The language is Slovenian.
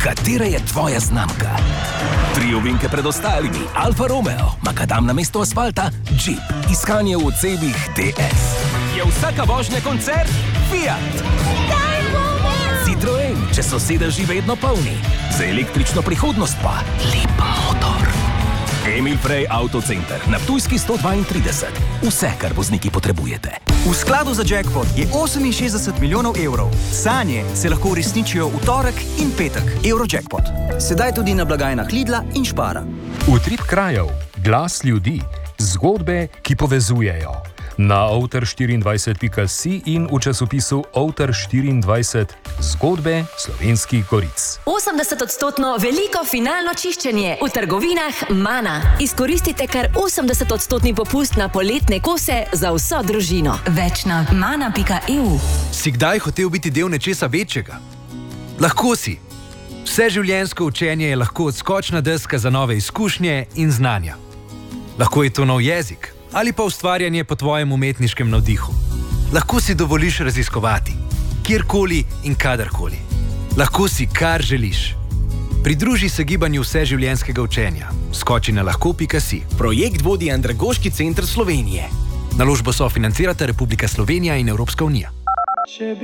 katera je tvoja znamka. 3 ovinke pred ostalimi, Alfa Romeo, makadam na mesto asfalta, Jeep, iskanje v odsebih DS. Je vsaka vožnja koncert? Fiat. Citroen, če so sedeži vedno polni. Za električno prihodnost pa lep motor. Emil Frey Autocenter na Ptujski 132. Vse, kar vozniki potrebujete. V skladu za jackpot je 68 milijonov evrov. Sanje se lahko uresničijo v torek in petek. Eurojackpot. Sedaj tudi na blagajnah Lidla in Spara. Utrip krajev, glas ljudi, zgodbe, ki povezujejo. Na outer24.si in v časopisu Outer24 zgodbe slovenskih goric. 80% veliko finalno čiščenje v trgovinah Mana. Izkoristite kar 80% popust na poletne kose za vso družino. Več na mana.eu. Si kdaj hotel biti del nečesa večjega? Lahko si. Vseživljenjsko učenje je lahko odskočna deska za nove izkušnje in znanja. Lahko je to nov jezik ali pa ustvarjanje po tvojem umetniškem navdihu. Lahko si dovoliš raziskovati, kjerkoli in kadarkoli. Lahko si, kar želiš. Pridruži se gibanju vseživljenjskega učenja. Skoči na lahko.si. Projekt vodi Andragoški center Slovenije. Naložbo sofinancirata Republika Slovenija in Evropska unija.